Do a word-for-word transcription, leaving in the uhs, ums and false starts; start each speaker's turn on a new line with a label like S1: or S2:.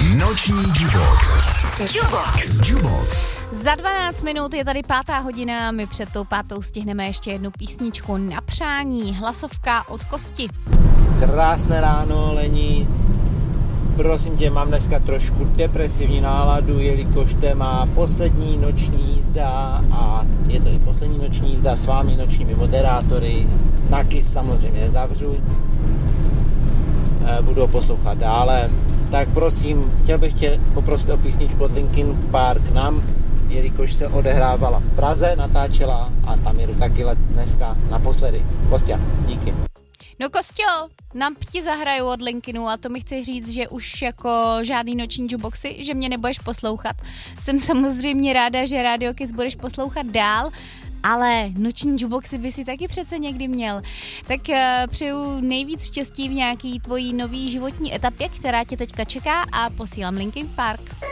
S1: Noční Jubox. Jubox. Jubox.
S2: Za dvanáct minut je tady pátá hodina, my před tou pátou stihneme ještě jednu písničku na přání. Hlasovka od Kosti.
S3: Krásné ráno, Lení. Prosím tě, mám dneska trošku depresivní náladu, jelikož to je má poslední noční jízda a je to i poslední noční jízda s vámi nočními moderátory. Na Kiss samozřejmě nezavřu, budu ho poslouchat dále. Tak prosím, chtěl bych tě poprosit o písničku od Linkin Park Numb, jelikož se odehrávala v Praze, natáčela a tam jedu taky let dneska naposledy. Kostě, díky.
S2: No Kostio, nám ti zahraju od Linkinu a to mi chci říct, že už jako žádný noční juboxy, že mě nebudeš poslouchat. Jsem samozřejmě ráda, že Radio Kiss budeš poslouchat dál, ale noční juboxy by si taky přece někdy měl. Tak uh, přeju nejvíc štěstí v nějaký tvojí nový životní etapě, která tě teďka čeká a posílám Linkin Park.